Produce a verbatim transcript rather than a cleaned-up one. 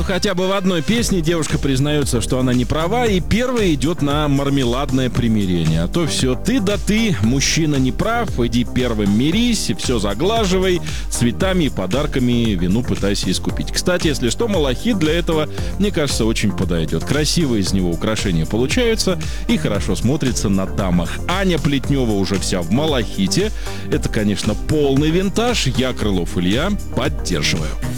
хотя бы в одной песне девушка признается, что она не права, и первая идет на мармеладное примирение. А то все ты да ты, мужчина не прав, иди первым мирись, все заглаживай, цветами и подарками вину пытайся искупить. Кстати, если что, малахит для этого, мне кажется, очень подойдет. Красивые из него украшения получаются и хорошо смотрится на дамах. Аня Плетнева уже вся в малахите. Это, конечно, полный винтаж. Я, Крылов Илья, поддерживаю.